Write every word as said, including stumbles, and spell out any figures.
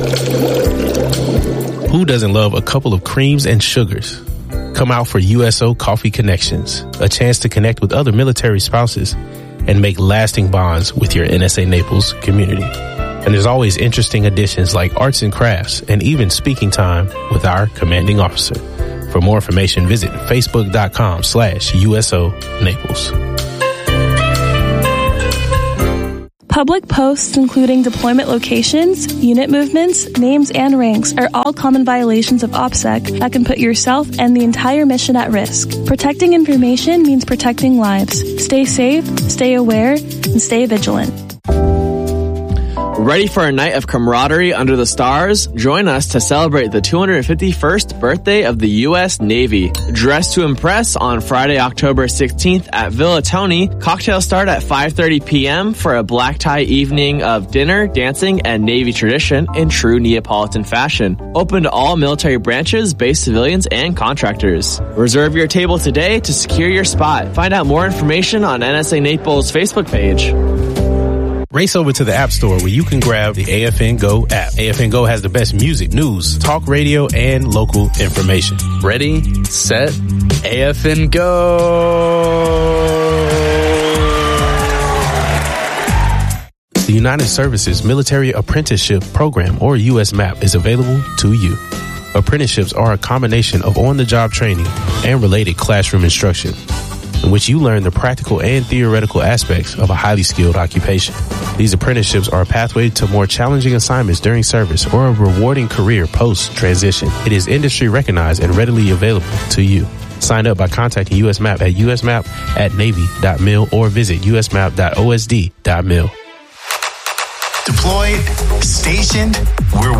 Who doesn't love a couple of creams and sugars? Come out for U S O Coffee Connections, a chance to connect with other military spouses and make lasting bonds with your N S A Naples community. And there's always interesting additions like arts and crafts and even speaking time with our commanding officer. For more information, visit facebook.com slash USO Naples. Public posts, including deployment locations, unit movements, names, and ranks, are all common violations of OPSEC that can put yourself and the entire mission at risk. Protecting information means protecting lives. Stay safe, stay aware, and stay vigilant. Ready for a night of camaraderie under the stars? Join us to celebrate the two hundred fifty-first birthday of the U S Navy. Dress to impress on Friday, October sixteenth at Villa Tony. Cocktails start at five thirty p.m. for a black tie evening of dinner, dancing, and Navy tradition in true Neapolitan fashion. Open to all military branches, base civilians, and contractors. Reserve your table today to secure your spot. Find out more information on N S A Naples' Facebook page. Race over to the App Store where you can grab the A F N Go app. A F N Go has the best music, news, talk radio, and local information. Ready, set, A F N Go! The United Services Military Apprenticeship Program, or U S MAP, is available to you. Apprenticeships are a combination of on-the-job training and related classroom instruction, in which you learn the practical and theoretical aspects of a highly skilled occupation. These apprenticeships are a pathway to more challenging assignments during service or a rewarding career post-transition. It is industry recognized and readily available to you. Sign up by contacting U S MAP at usmap at navy dot mil or visit usmap dot o s d dot mil. Deployed, stationed, we're